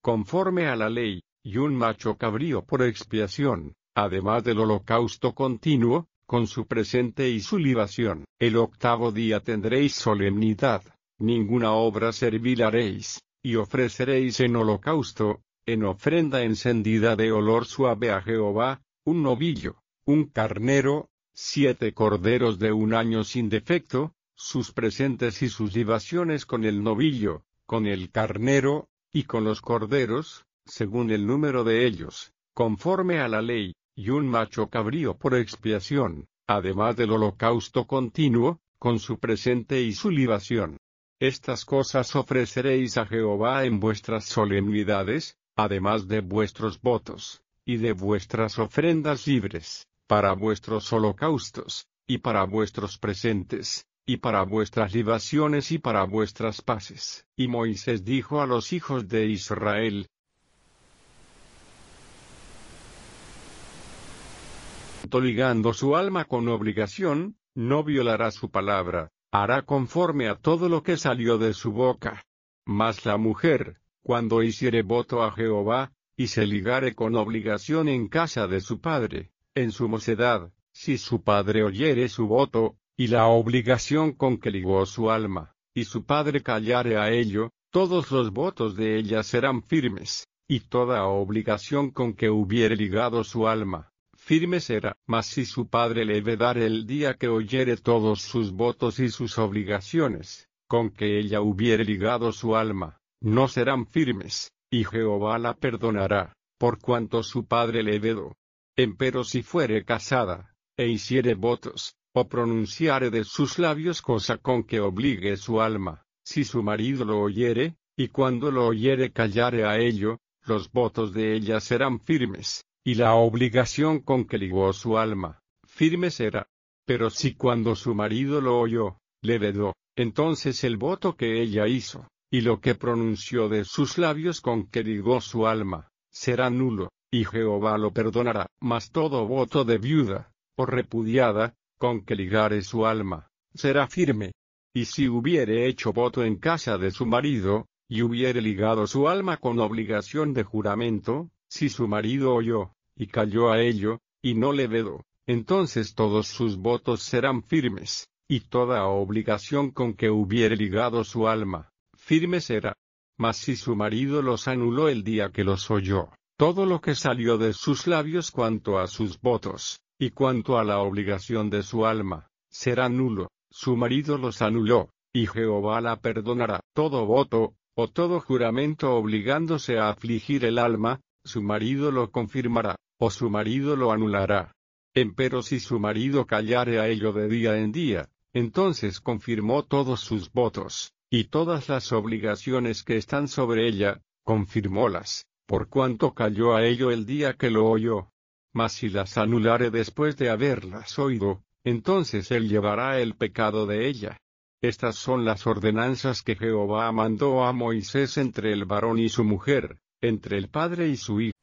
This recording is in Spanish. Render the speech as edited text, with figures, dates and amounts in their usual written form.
conforme a la ley, y un macho cabrío por expiación, además del holocausto continuo, con su presente y su libación. El 8º día tendréis solemnidad, ninguna obra servil haréis, y ofreceréis en holocausto, en ofrenda encendida de olor suave a Jehová, un novillo, un carnero, 7 corderos de 1 año sin defecto, sus presentes y sus libaciones con el novillo, con el carnero, y con los corderos, según el número de ellos, conforme a la ley, y un macho cabrío por expiación, además del holocausto continuo, con su presente y su libación. Estas cosas ofreceréis a Jehová en vuestras solemnidades, además de vuestros votos, y de vuestras ofrendas libres, para vuestros holocaustos, y para vuestros presentes, y para vuestras libaciones y para vuestras paces. Y Moisés dijo a los hijos de Israel: ligando su alma con obligación, no violará su palabra, hará conforme a todo lo que salió de su boca. Mas la mujer, cuando hiciere voto a Jehová, y se ligare con obligación en casa de su padre, en su mocedad, si su padre oyere su voto, y la obligación con que ligó su alma, y su padre callare a ello, todos los votos de ella serán firmes, y toda obligación con que hubiere ligado su alma, firme será. Mas si su padre le vedare el día que oyere todos sus votos y sus obligaciones, con que ella hubiere ligado su alma, no serán firmes, y Jehová la perdonará, por cuanto su padre le vedó. Empero si fuere casada, e hiciere votos, o pronunciare de sus labios cosa con que obligue su alma, si su marido lo oyere, y cuando lo oyere callare a ello, los votos de ella serán firmes, y la obligación con que ligó su alma, firme será. Pero si cuando su marido lo oyó, le vedó, entonces el voto que ella hizo, y lo que pronunció de sus labios con que ligó su alma, será nulo, y Jehová lo perdonará. Mas todo voto de viuda, o repudiada, con que ligare su alma, será firme. Y si hubiere hecho voto en casa de su marido, y hubiere ligado su alma con obligación de juramento, si su marido oyó, y calló a ello, y no le vedó, entonces todos sus votos serán firmes, y toda obligación con que hubiere ligado su alma, firme será. Mas si su marido los anuló el día que los oyó, todo lo que salió de sus labios cuanto a sus votos, y cuanto a la obligación de su alma, será nulo, su marido los anuló, y Jehová la perdonará. Todo voto, o todo juramento obligándose a afligir el alma, su marido lo confirmará, o su marido lo anulará. Empero si su marido callare a ello de día en día, entonces confirmó todos sus votos, y todas las obligaciones que están sobre ella, confirmólas, por cuanto calló a ello el día que lo oyó. Mas si las anulare después de haberlas oído, entonces él llevará el pecado de ella. Estas son las ordenanzas que Jehová mandó a Moisés entre el varón y su mujer, entre el padre y su hijo.